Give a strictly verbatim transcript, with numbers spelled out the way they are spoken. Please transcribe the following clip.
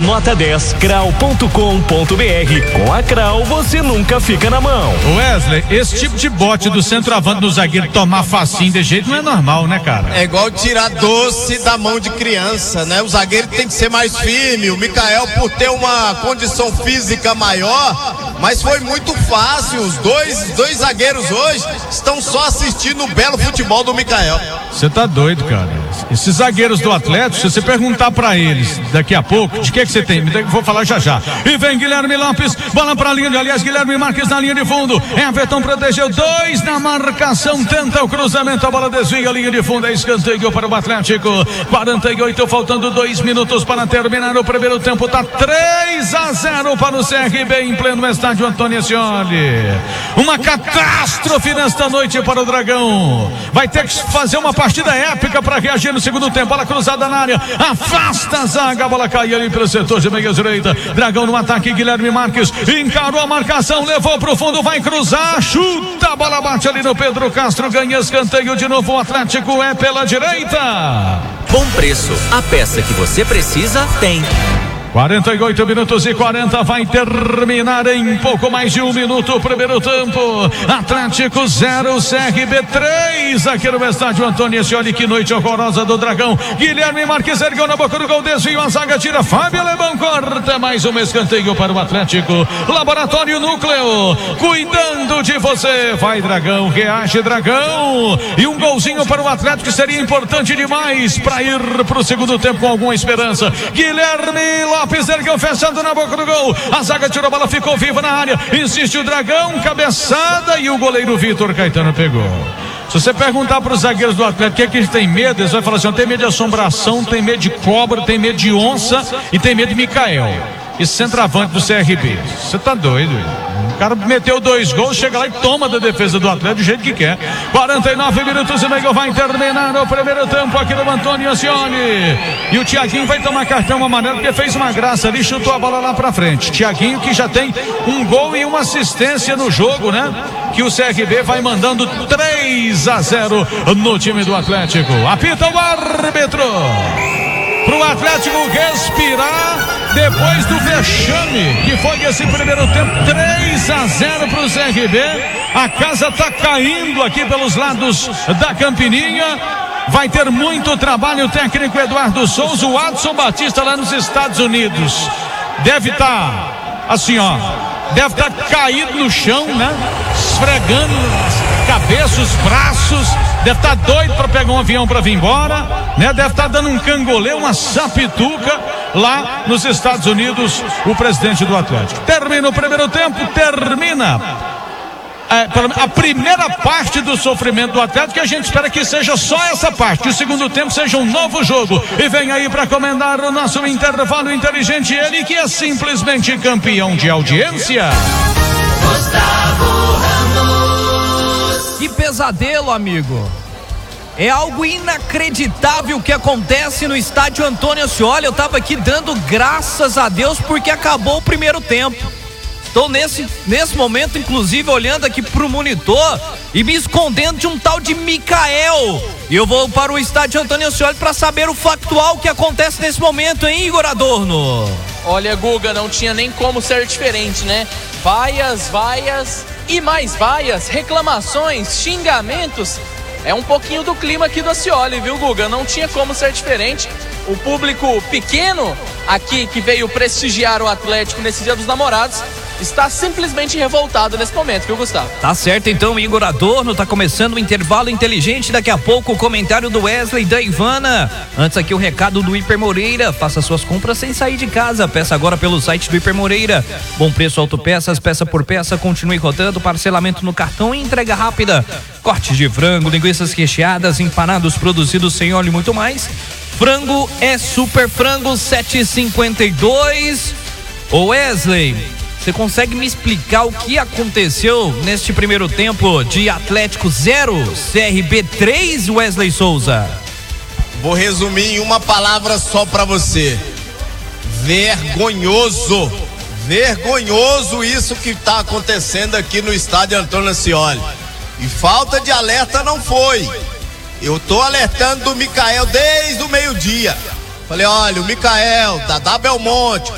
nota dez Crau ponto com ponto br. Com a Crau você nunca fica na mão. Wesley, esse tipo de bote do centroavante do zagueiro tomar facinho de jeito não é normal, né, cara? É igual tirar doce da mão de criança, né? O zagueiro tem que ser mais firme. O Micael, por ter uma condição física maior, mas foi muito fácil. Os dois, dois zagueiros hoje estão só assistindo o belo futebol do Micael. Você tá doido, cara. Esses zagueiros do Atlético, se você perguntar pra eles daqui a pouco, de que que você tem? Vou falar já já. E vem Guilherme Lopes, bola pra linha de, aliás, Guilherme Marques na linha de fundo. Everton protegeu, dois na marcação, tenta o cruzamento, a bola desvia a linha de fundo, é escanteio para o Atlético. quarenta e oito, faltando dois minutos para terminar o primeiro tempo, tá três a zero para o C R B em pleno estádio Antônio Ascioli. Uma catástrofe nesta noite para o Dragão. Vai ter que fazer uma partida épica para reagir no segundo tempo. Bola cruzada na área, afasta a zaga, a bola cai ali pelo setor de meia direita. Dragão no ataque, Guilherme Marques encarou a marcação, levou pro fundo, vai cruzar, chuta, a bola bate ali no Pedro Castro, ganha escanteio de novo. O Atlético é pela direita. Bom preço, a peça que você precisa tem. quarenta e oito minutos e quarenta, vai terminar em pouco mais de um minuto o primeiro tempo. Atlético zero, C R B três, aqui no estádio Antônio Ascioli. Que noite horrorosa do Dragão. Guilherme Marques ergueu na boca do gol, desvio, a zaga tira, Fábio Alemão corta, mais um escanteio para o Atlético. Laboratório Núcleo, cuidando de você. Vai Dragão, reage Dragão. E um golzinho para o Atlético que seria importante demais para ir para o segundo tempo com alguma esperança. Guilherme Lopes ergueu, fechando na boca do gol. A zaga tirou a bola, ficou viva na área. Insiste o Dragão, cabeçada, e o goleiro Vitor Caetano pegou. Se você perguntar para os zagueiros do Atlético o que é que eles têm medo, eles vão falar assim: tem medo de assombração, tem medo de cobra, tem medo de onça e tem medo de Micael. E centroavante do C R B. Você tá doido? O cara meteu dois gols, chega lá e toma da defesa do Atlético do jeito que quer. quarenta e nove minutos e meio, vai terminar o primeiro tempo aqui no Antônio Ascioli. E o Thiaguinho vai tomar cartão amarelo porque fez uma graça ali, chutou a bola lá pra frente. Thiaguinho, que já tem um gol e uma assistência no jogo, né? Que o C R B vai mandando três a zero no time do Atlético. Apita o árbitro pro Atlético respirar depois do vexame que foi esse primeiro tempo. Três a zero pro C R B. A casa tá caindo aqui pelos lados da Campininha. Vai ter muito trabalho o técnico Eduardo Souza. O Adson Batista lá nos Estados Unidos deve estar tá, assim, ó, deve estar tá caído no chão, né? Esfregando as cabeças, os braços. Deve estar tá doido para pegar um avião para vir embora, né? Deve estar tá dando um cangolê, uma sapituca lá nos Estados Unidos, o presidente do Atlético. Termina o primeiro tempo, termina é, a primeira parte do sofrimento do Atlético, que a gente espera que seja só essa parte, que o segundo tempo seja um novo jogo. E vem aí para comandar o nosso intervalo inteligente, ele que é simplesmente campeão de audiência, Gustavo Ramos. Que pesadelo, amigo. É algo inacreditável que acontece no estádio Antônio Ascioli. Eu tava aqui dando graças a Deus porque acabou o primeiro tempo. Estou nesse, nesse momento, inclusive, olhando aqui pro monitor e me escondendo de um tal de Micael. E eu vou para o estádio Antônio Ascioli para saber o factual que acontece nesse momento, hein, Igor Adorno? Olha, Guga, não tinha nem como ser diferente, né? Vaias, vaias e mais vaias, reclamações, xingamentos. É um pouquinho do clima aqui do Ascioli, viu, Guga? Não tinha como ser diferente. O público pequeno aqui que veio prestigiar o Atlético nesse Dia dos Namorados está simplesmente revoltado nesse momento, viu, Gustavo? Tá certo, então, Igor Adorno. Tá começando o intervalo inteligente. Daqui a pouco o comentário do Wesley, da Ivana. Antes aqui o recado do Hiper Moreira. Faça suas compras sem sair de casa. Peça agora pelo site do Hiper Moreira. Bom preço, autopeças, peça por peça. Continue rodando. Parcelamento no cartão e entrega rápida. Cortes de frango, linguiças recheadas, empanados produzidos sem óleo e muito mais. Frango é Super Frango sete e cinquenta e dois. Ô Wesley, você consegue me explicar o que aconteceu neste primeiro tempo de Atlético zero, C R B três, Wesley Souza? Vou resumir em uma palavra só pra você: vergonhoso. Vergonhoso isso que tá acontecendo aqui no estádio Antônio Ascioli. E falta de alerta não foi. Eu tô alertando do Micael desde o meio-dia. Falei, olha, o Micael, Dadá Belmonte,